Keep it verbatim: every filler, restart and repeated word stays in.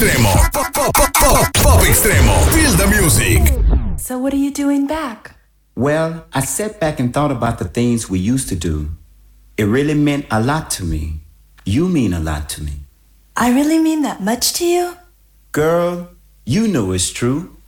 extremo. Pop, pop, pop, pop, pop extremo. Feel the music. So what are you doing back? Well, I sat back and thought about the things we used to do. It really meant a lot to me. You mean a lot to me. I really mean that much to you? Girl, you know it's true.